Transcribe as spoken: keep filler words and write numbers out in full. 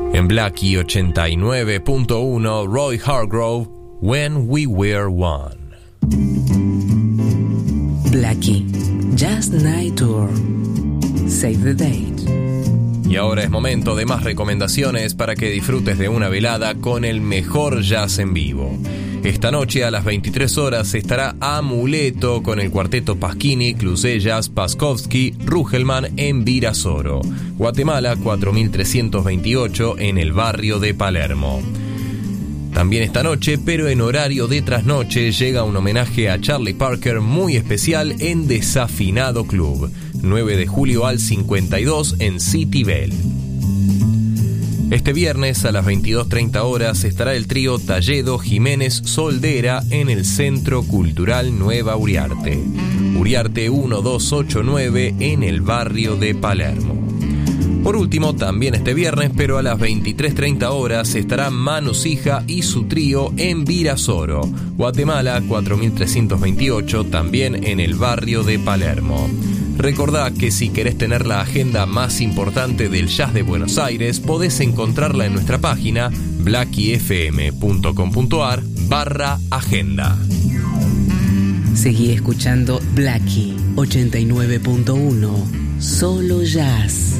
En Blackie ochenta y nueve punto uno, Roy Hargrove, When We Were One. Blackie, Jazz Night Tour. Save the date. Y ahora es momento de más recomendaciones para que disfrutes de una velada con el mejor jazz en vivo. Esta noche a las veintitrés horas estará Amuleto con el cuarteto Pasquini, Clusellas, Paskovsky, Rugelman en Virasoro, Guatemala cuatro mil trescientos veintiocho en el barrio de Palermo. También esta noche, pero en horario de trasnoche, llega un homenaje a Charlie Parker muy especial en Desafinado Club, nueve de julio al cincuenta y dos en City Bell. Este viernes a las veintidós treinta horas estará el trío Talledo Jiménez Soldera en el Centro Cultural Nueva Uriarte, Uriarte uno dos ocho nueve en el barrio de Palermo. Por último, también este viernes, pero a las veintitrés treinta horas, estará Manu Sija y su trío en Virasoro, Guatemala cuatro mil trescientos veintiocho, también en el barrio de Palermo. Recordá que si querés tener la agenda más importante del jazz de Buenos Aires, podés encontrarla en nuestra página blackiefm.com.ar barra agenda. Seguí escuchando Blackie ochenta y nueve punto uno, solo jazz.